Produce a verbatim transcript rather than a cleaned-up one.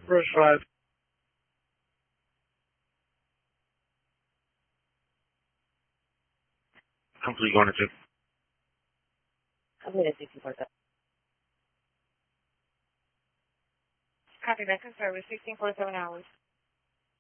First five. Complete going to two. Complete at sixteen forty-seven. Copy that, service sixteen forty-seven hours.